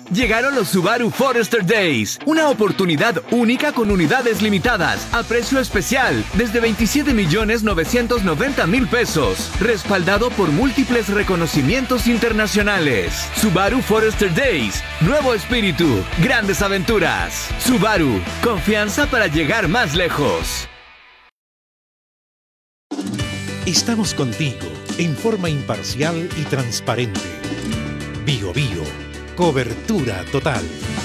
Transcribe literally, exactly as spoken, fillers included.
Llegaron los Subaru Forester Days, una oportunidad única con unidades limitadas, a precio especial, desde veintisiete millones novecientos noventa mil pesos, respaldado por múltiples reconocimientos internacionales. Subaru Forester Days, nuevo espíritu, grandes aventuras. Subaru, confianza para llegar más lejos. Estamos contigo, en forma imparcial y transparente. Bio Bio, cobertura total.